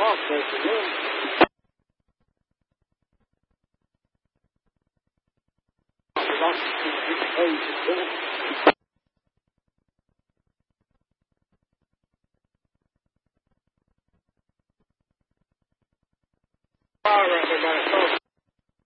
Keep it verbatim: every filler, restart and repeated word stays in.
off this again. About to see the page again.